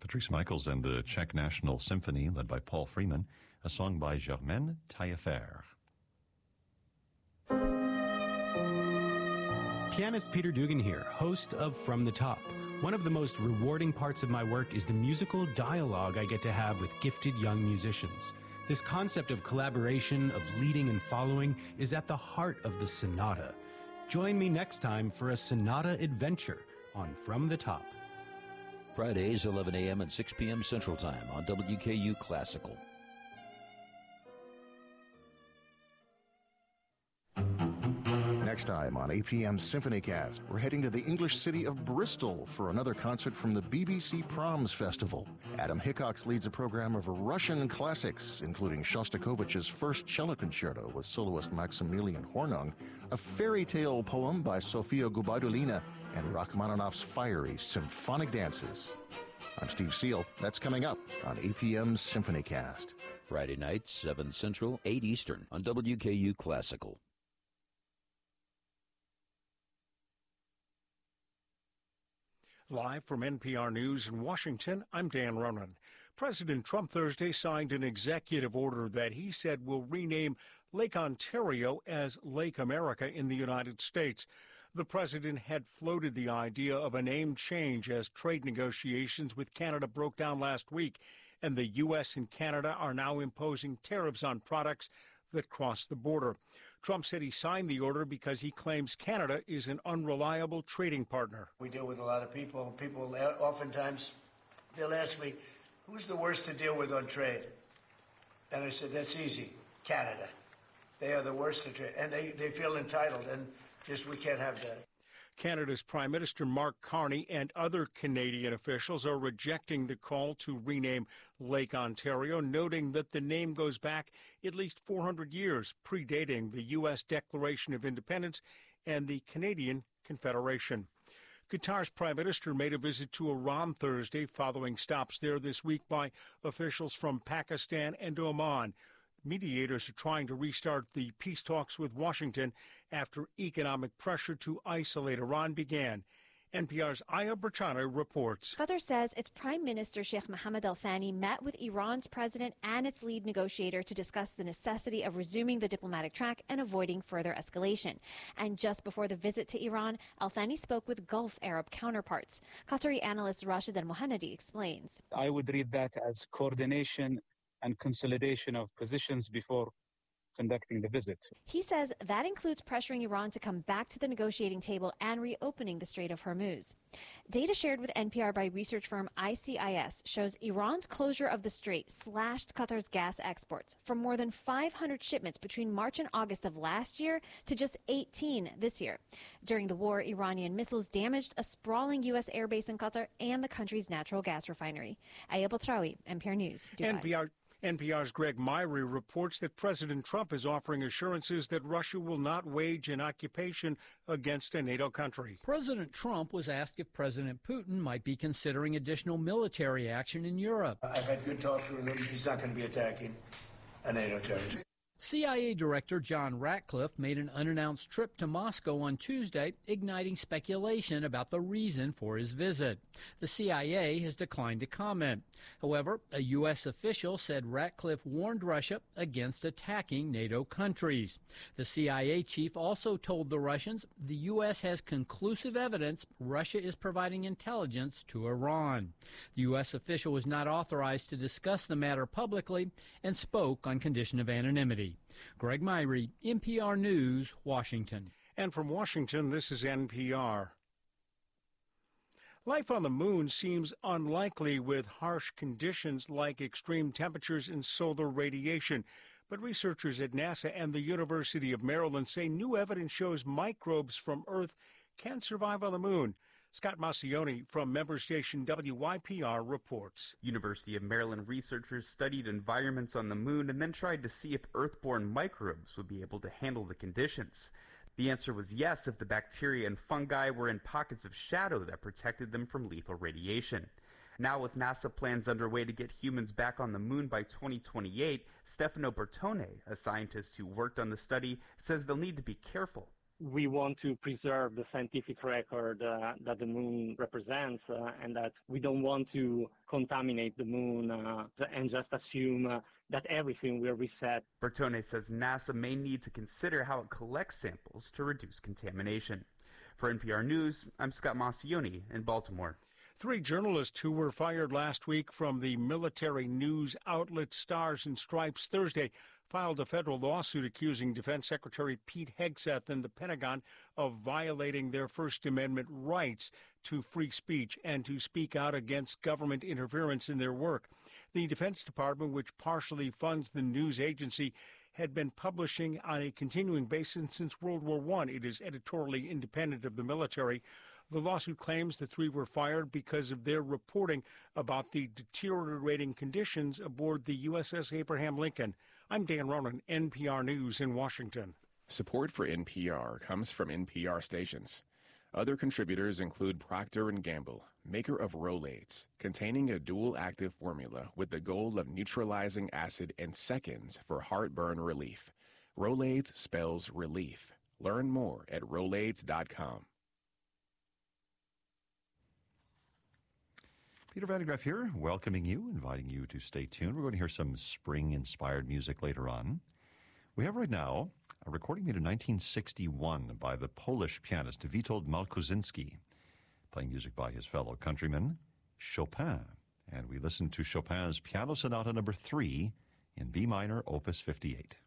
Patrice Michaels and the Czech National Symphony, led by Paul Freeman, a song by Germaine Taillefer. Pianist Peter Dugan here, host of From the Top. One of the most rewarding parts of my work is the musical dialogue I get to have with gifted young musicians. This concept of collaboration, of leading and following, is at the heart of the sonata. Join me next time for a sonata adventure on From the Top. Fridays, 11 a.m. and 6 p.m. Central Time on WKU Classical. Next time on APM SymphonyCast, we're heading to the English city of Bristol for another concert from the BBC Proms Festival. Adam Hickox leads a program of Russian classics, including Shostakovich's First Cello Concerto with soloist Maximilian Hornung, a fairy tale poem by Sofia Gubaidulina, and Rachmaninoff's fiery symphonic dances. I'm Steve Seal. That's coming up on APM SymphonyCast. Friday nights, 7 Central, 8 Eastern on WKU Classical. Live from NPR News in Washington, I'm Dan Ronan. President Trump Thursday signed an executive order that he said will rename Lake Ontario as Lake America in the United States. The president had floated the idea of a name change as trade negotiations with Canada broke down last week, and the U.S. and Canada are now imposing tariffs on products that cross the border. Trump said he signed the order because he claims Canada is an unreliable trading partner. We deal with a lot of people. People oftentimes, they'll ask me, who's the worst to deal with on trade? And I said, that's easy, Canada. They are the worst to trade. And they feel entitled, and just we can't have that. Canada's Prime Minister Mark Carney and other Canadian officials are rejecting the call to rename Lake Ontario, noting that the name goes back at least 400 years, predating the U.S. Declaration of Independence and the Canadian Confederation. Qatar's prime minister made a visit to Iran Thursday following stops there this week by officials from Pakistan and Oman. Mediators are trying to restart the peace talks with Washington after economic pressure to isolate Iran began. NPR's Aya Berchana reports. Qatar says its Prime Minister Sheikh Mohammed Al Thani met with Iran's president and its lead negotiator to discuss the necessity of resuming the diplomatic track and avoiding further escalation. And just before the visit to Iran, Al Thani spoke with Gulf Arab counterparts. Qatari analyst Rashid Al Mohannadi explains. I would read that as coordination and consolidation of positions before conducting the visit. He says that includes pressuring Iran to come back to the negotiating table and reopening the Strait of Hormuz. Data shared with NPR by research firm ICIS shows Iran's closure of the strait slashed Qatar's gas exports from more than 500 shipments between March and August of last year to just 18 this year. During the war, Iranian missiles damaged a sprawling U.S. airbase in Qatar and the country's natural gas refinery. Ayab Al-Trawi, NPR News, Dubai. NPR's Greg Myrie reports that President Trump is offering assurances that Russia will not wage an occupation against a NATO country. President Trump was asked if President Putin might be considering additional military action in Europe. I've had good talks with him. He's not going to be attacking a NATO territory. CIA Director John Ratcliffe made an unannounced trip to Moscow on Tuesday, igniting speculation about the reason for his visit. The CIA has declined to comment. However, a U.S. official said Ratcliffe warned Russia against attacking NATO countries. The CIA chief also told the Russians the U.S. has conclusive evidence Russia is providing intelligence to Iran. The U.S. official was not authorized to discuss the matter publicly and spoke on condition of anonymity. Greg Myrie, NPR News, Washington. And from Washington, this is NPR. Life on the moon seems unlikely with harsh conditions like extreme temperatures and solar radiation. But researchers at NASA and the University of Maryland say new evidence shows microbes from Earth can survive on the moon. Scott Massioni from member station WYPR reports. University of Maryland researchers studied environments on the moon and then tried to see if Earth-born microbes would be able to handle the conditions. The answer was yes if the bacteria and fungi were in pockets of shadow that protected them from lethal radiation. Now, with NASA plans underway to get humans back on the moon by 2028, Stefano Bertone, a scientist who worked on the study, says they'll need to be careful. we want to preserve the scientific record that the moon represents, and that we don't want to contaminate the moon and just assume that everything will reset. Bertone says NASA may need to consider how it collects samples to reduce contamination. For NPR News, I'm Scott Maucione in Baltimore. 3 journalists who were fired last week from the military news outlet Stars and Stripes Thursday filed a federal lawsuit accusing Defense Secretary Pete Hegseth and the Pentagon of violating their First Amendment rights to free speech and to speak out against government interference in their work. The Defense Department, which partially funds the news agency, had been publishing on a continuing basis since World War I. It is editorially independent of the military. The lawsuit claims the 3 were fired because of their reporting about the deteriorating conditions aboard the USS Abraham Lincoln. I'm Dan Ronan, NPR News in Washington. Support for NPR comes from NPR stations. Other contributors include Procter & Gamble, maker of Rolaids, containing a dual-active formula with the goal of neutralizing acid in seconds for heartburn relief. Rolaids spells relief. Learn more at Rolaids.com. Peter Van de Graaff here, welcoming you, inviting you to stay tuned. We're going to hear some spring-inspired music later on. We have right now a recording made in 1961 by the Polish pianist Witold Malkuzinski, playing music by his fellow countryman, Chopin. And we listen to Chopin's Piano Sonata No. 3 in B minor, Opus 58.